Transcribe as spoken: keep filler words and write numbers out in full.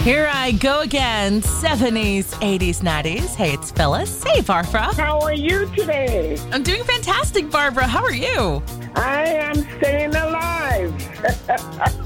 Here I go again. seventies, eighties, nineties. Hey, it's Phyllis. Hey, Barbara. How are you today? I'm doing fantastic, Barbara. How are you? I am staying alive.